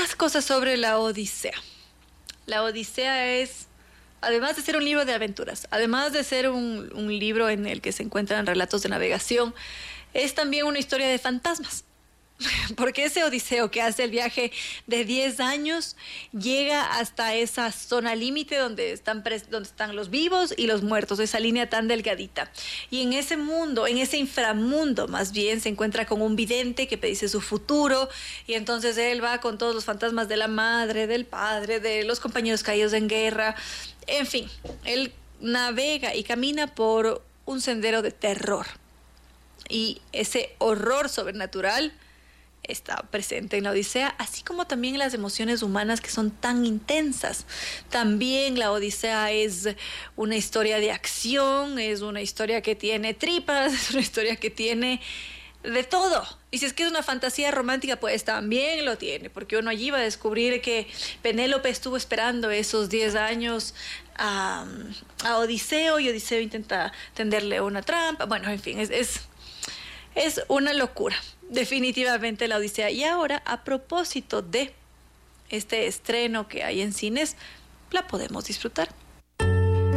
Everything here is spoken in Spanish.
Más cosas sobre la Odisea. La Odisea es, además de ser un libro de aventuras, además de ser un libro en el que se encuentran relatos de navegación, es también una historia de fantasmas. Porque ese Odiseo que hace el viaje de 10 años llega hasta esa zona límite donde están los vivos y los muertos, esa línea tan delgadita. Y en ese mundo, en ese inframundo más bien, se encuentra con un vidente que predice su futuro, y entonces él va con todos los fantasmas de la madre, del padre, de los compañeros caídos en guerra. En fin, él navega y camina por un sendero de terror. Y ese horror sobrenatural está presente en la Odisea, así como también las emociones humanas que son tan intensas. También la Odisea es una historia de acción, es una historia que tiene tripas, es una historia que tiene de todo. Y si es que es una fantasía romántica, pues también lo tiene, porque uno allí va a descubrir que Penélope estuvo esperando esos 10 años a Odiseo, y Odiseo intenta tenderle una trampa. Bueno, en fin, es una locura, definitivamente la Odisea. Y ahora, a propósito de este estreno que hay en cines, la podemos disfrutar.